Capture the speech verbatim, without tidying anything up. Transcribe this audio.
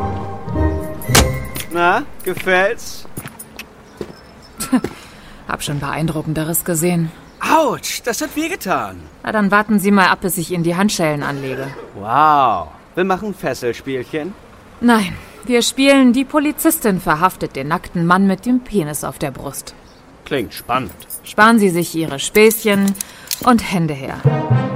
Na, gefällt's? Hab schon Beeindruckenderes gesehen. Autsch, das hat wehgetan. Na, dann warten Sie mal ab, bis ich Ihnen die Handschellen anlege. Wow. Wir machen Fesselspielchen? Nein, wir spielen, die Polizistin verhaftet den nackten Mann mit dem Penis auf der Brust. Klingt spannend. Sparen Sie sich Ihre Späßchen und Hände her.